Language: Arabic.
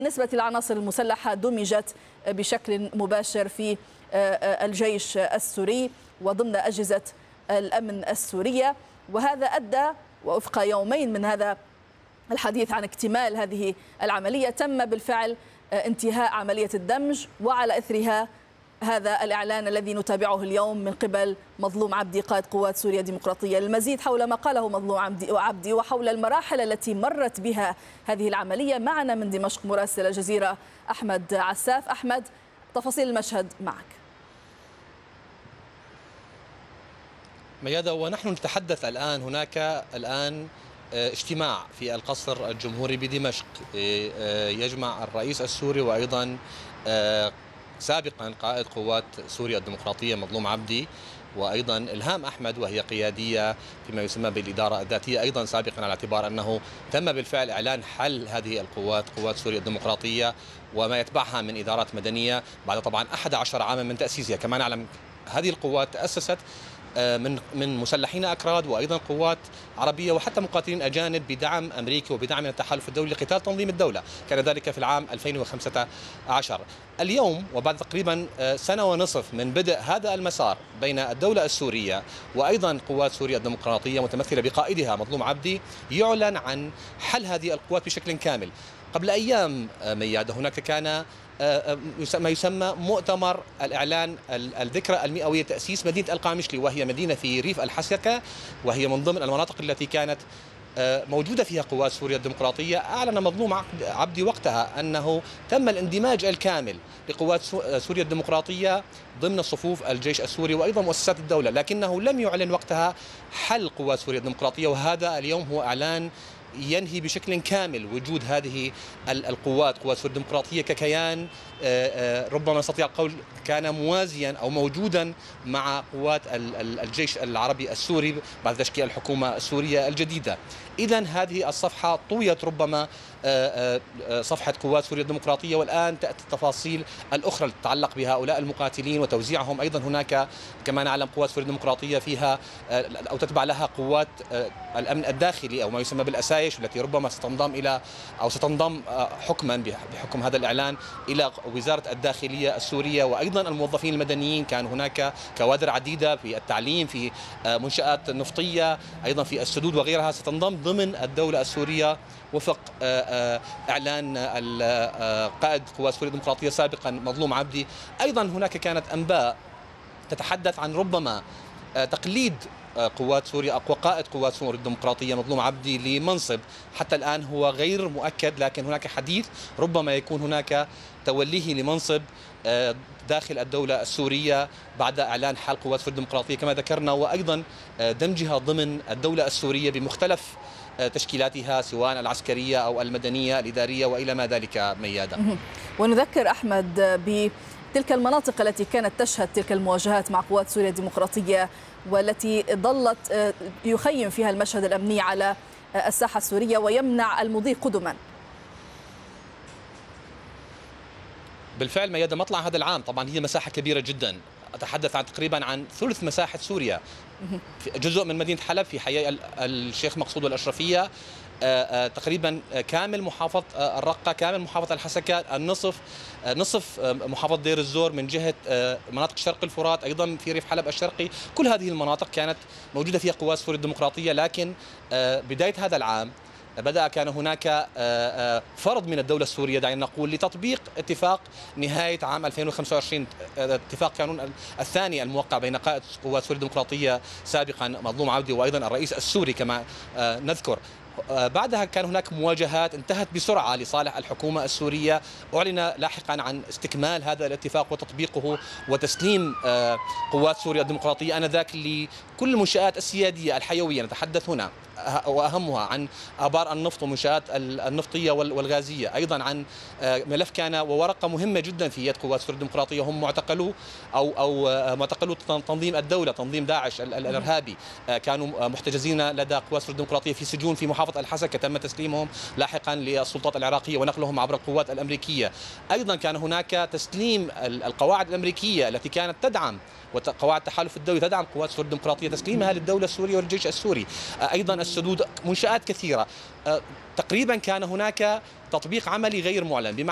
بالنسبة للعناصر المسلحة دمجت بشكل مباشر في الجيش السوري وضمن أجهزة الأمن السورية، وهذا أدى ووفق يومين من هذا الحديث عن اكتمال هذه العملية تم بالفعل انتهاء عملية الدمج، وعلى إثرها هذا الإعلان الذي نتابعه اليوم من قبل مظلوم عبدي قائد قوات سوريا الديمقراطية. المزيد حول ما قاله مظلوم عبدي وحول المراحل التي مرت بها هذه العملية معنا من دمشق مراسل الجزيرة أحمد عساف. أحمد، تفاصيل المشهد معك. ميادة، ونحن نتحدث الآن هناك اجتماع في القصر الجمهوري بدمشق يجمع الرئيس السوري وأيضا سابقا قائد قوات سوريا الديمقراطية مظلوم عبدي، وأيضا إلهام أحمد وهي قيادية فيما يسمى بالإدارة الذاتية أيضا سابقا، على اعتبار أنه تم بالفعل إعلان حل هذه قوات سوريا الديمقراطية وما يتبعها من إدارات مدنية بعد طبعا 11 عاما من تأسيسها. كما نعلم هذه القوات تأسست من مسلحين أكراد وأيضا قوات عربية وحتى مقاتلين أجانب بدعم أمريكي وبدعم من التحالف الدولي لقتال تنظيم الدولة، كان ذلك في العام 2015. اليوم وبعد تقريبا سنة ونصف من بدء هذا المسار بين الدولة السورية وأيضا قوات سوريا الديمقراطية متمثلة بقائدها مظلوم عبدي، يعلن عن حل هذه القوات بشكل كامل. قبل أيام ميادة هناك كان ما يسمى مؤتمر الإعلان الذكرى المئوية تأسيس مدينة القامشلي، وهي مدينة في ريف الحسكة، وهي من ضمن المناطق التي كانت موجودة فيها قوات سوريا الديمقراطية. أعلن مظلوم عبدي وقتها أنه تم الاندماج الكامل لقوات سوريا الديمقراطية ضمن صفوف الجيش السوري وأيضا مؤسسات الدولة، لكنه لم يعلن وقتها حل قوات سوريا الديمقراطية، وهذا اليوم هو إعلان ينهي بشكل كامل وجود هذه قوات سوريا الديمقراطية ككيان ربما نستطيع القول كان موازيا أو موجودا مع قوات الجيش العربي السوري بعد تشكيل الحكومة السورية الجديدة. إذن هذه الصفحة طويت ربما صفحة قوات سوريا الديمقراطية، والآن تأتي التفاصيل الأخرى التي تتعلق بهؤلاء المقاتلين وتوزيعهم. أيضا هناك كما نعلم قوات سوريا الديمقراطية فيها أو تتبع لها قوات الأمن الداخلي أو ما يسمى بالأسايش، التي ربما ستنضم حكما بحكم هذا الإعلان إلى وزارة الداخلية السورية، وأيضا الموظفين المدنيين كان هناك كوادر عديدة في التعليم في منشآت نفطية أيضا في السدود وغيرها ستنضم ضمن الدولة السورية وفق إعلان قائد قوات سوريا الديمقراطية سابقا مظلوم عبدي. أيضا هناك كانت أنباء تتحدث عن ربما تقليد قوات سوريا أو قائد قوات سوريا الديمقراطية مظلوم عبدي لمنصب حتى الآن هو غير مؤكد، لكن هناك حديث ربما يكون هناك توليه لمنصب داخل الدولة السورية بعد إعلان حل قوات سوريا الديمقراطية كما ذكرنا، وأيضا دمجها ضمن الدولة السورية بمختلف تشكيلاتها سواء العسكرية أو المدنية الإدارية وإلى ما ذلك ميادة. ونذكر أحمد بتلك المناطق التي كانت تشهد تلك المواجهات مع قوات سوريا الديمقراطية والتي ظلت يخيم فيها المشهد الأمني على الساحة السورية ويمنع المضي قدما. بالفعل ميادة مطلع هذا العام طبعا هي مساحة كبيرة جدا، أتحدث عن تقريبا عن ثلث مساحة سوريا، جزء من مدينة حلب في حي الشيخ مقصود والأشرفية، تقريبا كامل محافظة الرقة، كامل محافظة الحسكة، نصف محافظة دير الزور من جهة مناطق شرق الفرات، أيضا في ريف حلب الشرقي. كل هذه المناطق كانت موجودة فيها قوات سوريا الديمقراطية، لكن بداية هذا العام كان هناك فرض من الدولة السورية دعينا نقول لتطبيق اتفاق نهاية عام 2025، اتفاق كانون الثاني الموقع بين قائد قوات سوريا الديمقراطية سابقا مظلوم عبدي وأيضا الرئيس السوري كما نذكر. بعدها كان هناك مواجهات انتهت بسرعة لصالح الحكومة السورية، أعلن لاحقا عن استكمال هذا الاتفاق وتطبيقه وتسليم قوات سوريا الديمقراطية آنذاك لكل المنشآت السيادية الحيوية، نتحدث هنا وأهمها عن آبار النفط ومنشآت النفطية والغازية، أيضا عن ملف كان وورقة مهمة جدا في يد قوات سوريا الديمقراطية هم معتقلو أو معتقلو تنظيم الدولة، تنظيم داعش الإرهابي، كانوا محتجزين لدى قوات سوريا الديمقراطية في سجون في محافظة الحسكة، تم تسليمهم لاحقا للسلطات العراقية ونقلهم عبر القوات الأمريكية. أيضا كان هناك تسليم القواعد الأمريكية التي كانت تدعم وقواعد التحالف الدولي تدعم قوات سوريا الديمقراطية، تسليمها للدولة السورية والجيش السوري. أيضا السدود، منشآت كثيرة. تقريبا كان هناك تطبيق عملي غير معلن،